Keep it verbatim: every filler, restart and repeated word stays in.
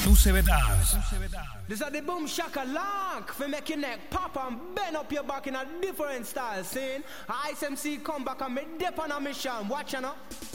Vetas. This is the boom shaka lock for make your neck pop and bend up your back in a different style. Seeing I S M C come back and me dip on a mission. Watch you know.